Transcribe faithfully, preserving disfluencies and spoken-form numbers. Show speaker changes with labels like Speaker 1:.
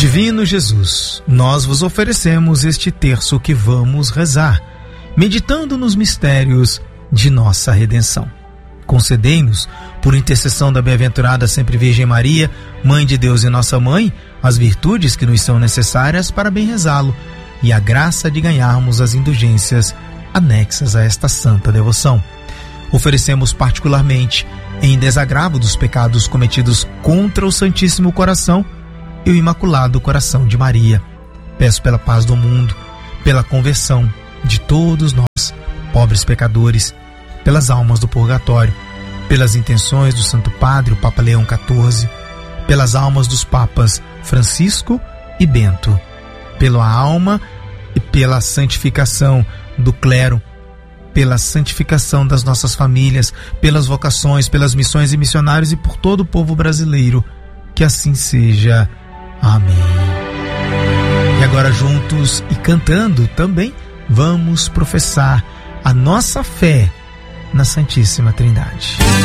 Speaker 1: Divino Jesus, nós vos oferecemos este terço que vamos rezar, meditando nos mistérios de nossa redenção. Concedei-nos, por intercessão da bem-aventurada sempre Virgem Maria, Mãe de Deus e nossa Mãe, as virtudes que nos são necessárias para bem rezá-lo e a graça de ganharmos as indulgências anexas a esta santa devoção. Oferecemos particularmente, em desagravo dos pecados cometidos contra o Santíssimo Coração e o Imaculado Coração de Maria. Peço pela paz do mundo, pela conversão de todos nós, pobres pecadores, pelas almas do purgatório, pelas intenções do Santo Padre, o Papa Leão quatorze, pelas almas dos Papas Francisco e Bento, pela alma e pela santificação do clero, pela santificação das nossas famílias, pelas vocações, pelas missões e missionários e por todo o povo brasileiro. Que assim seja. Amém. E agora juntos e cantando também, vamos professar a nossa fé na Santíssima Trindade.